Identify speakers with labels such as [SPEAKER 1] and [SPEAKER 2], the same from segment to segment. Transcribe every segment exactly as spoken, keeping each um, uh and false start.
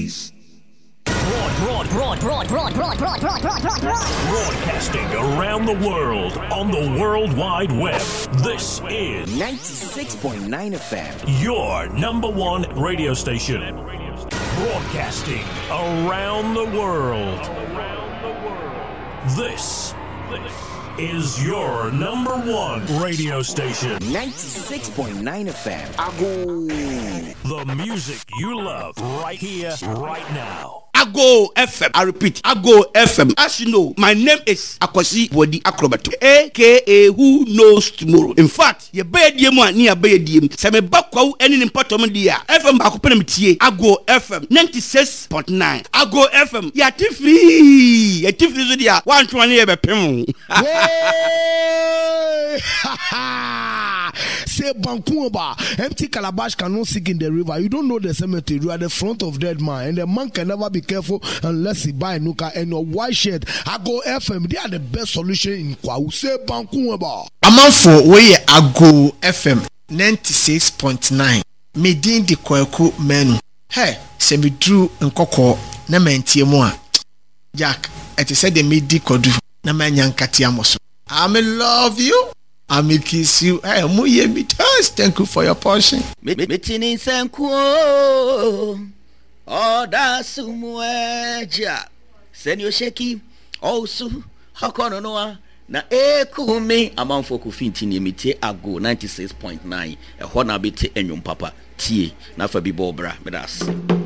[SPEAKER 1] Ease.
[SPEAKER 2] Broad, broad, broad, broad, broad, broad, broad, broad, broad, broad, broad. Broadcasting around the world on the World Wide Web. This is
[SPEAKER 1] ninety-six point nine F M.
[SPEAKER 2] Your number one radio station. Broadcasting around the world. This is your number one radio station.
[SPEAKER 1] ninety-six point nine F M. Ago.
[SPEAKER 2] The music you love right here, right now.
[SPEAKER 3] Ago F M. I repeat, Ago F M. As you know, my name is Akwasi Body Acrobat, aka Who Knows Tomorrow. In fact, ye be die mu ani abe die mu. Se me bakwa eni ni mpatom dia. F M ba ko pena metie. Ago F M ninety-six point nine. Ago F M. Ya tifri. Ya tifri zo dia. Wan twa ne ye be pem.
[SPEAKER 4] Say Bankuba, empty calabash cannot sink in the river. You don't know the cemetery. You are the front of dead man, and the man can never be careful unless he buy a nuka and your white shirt. Ago F M, they are the best solution in Kwau. Say Bankuba.
[SPEAKER 5] I'm for way Ago F M ninety-six point nine. Medin di kwaku menu. Hey, se me drew nkoko na mentie mo a. Jack, et said the medi kodu na manyan katia moso. I may love you. I may kiss you. Hey, muye me thank you for your portion.
[SPEAKER 6] Mitini senku oda sumweja senyo sheki osu hakono noa na ekumi amanfo ku fintini emite Ago ninety-six point nine e ho na bete enwom papa tie na fa bi bobra medas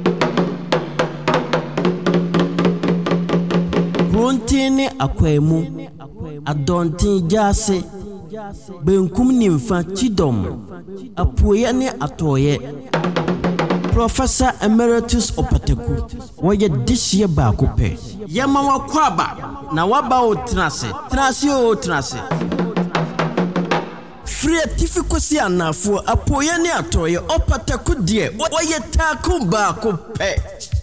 [SPEAKER 7] Runtini akwemu adontin jase benkum nimfa chidom apoye ne atoye Professor Emeritus Opateku woye dishye ba ko pe yema wakwaba na waba o trase trase o trase free tifikosi anafo apoye ne atoye Opateku die woye taku ba ko pe